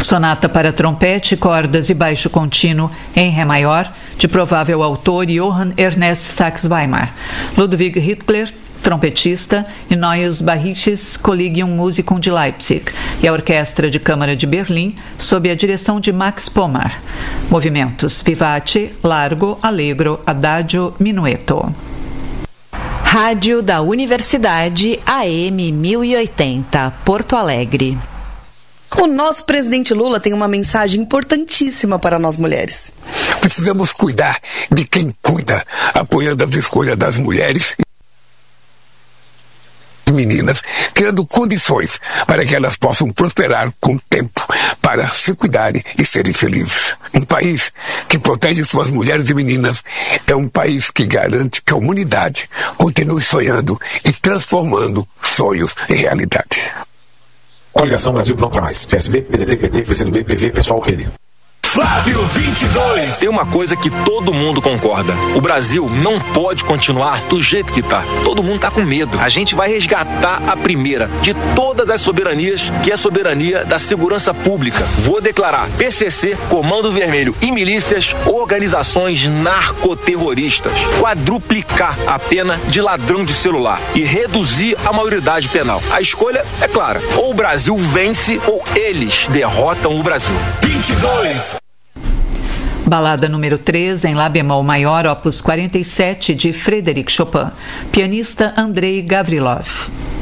Sonata para trompete, cordas e baixo contínuo em Ré maior, de provável autor Johann Ernest Sachs-Weimar. Ludwig Hickler, trompetista, e Neues Bayerisches Collegium Musicum de Leipzig, e a Orquestra de Câmara de Berlim, sob a direção de Max Pomar. Movimentos: vivace, largo, allegro, adagio, minueto. Rádio da Universidade AM 1080, Porto Alegre. O nosso presidente Lula tem uma mensagem importantíssima para nós mulheres. Precisamos cuidar de quem cuida, apoiando as escolhas das mulheres e meninas, criando condições para que elas possam prosperar com o tempo, para se cuidarem e serem felizes. Um país que protege suas mulheres e meninas é um país que garante que a humanidade continue sonhando e transformando sonhos em realidade. Coligação Brasil Pronto para Mais. PSB, PDT, PT, PCdoB, PV, Pessoal, Rede. Flávio 22. Tem uma coisa que todo mundo concorda: o Brasil não pode continuar do jeito que tá. Todo mundo tá com medo. A gente vai resgatar a primeira de todas as soberanias, que é a soberania da segurança pública. Vou declarar PCC, Comando Vermelho e milícias organizações narcoterroristas. Quadruplicar a pena de ladrão de celular e reduzir a maioridade penal. A escolha é clara: ou o Brasil vence ou eles derrotam o Brasil. 22. Balada número 3, em Lá bemol maior, opus 47, de Frédéric Chopin. Pianista Andrei Gavrilov.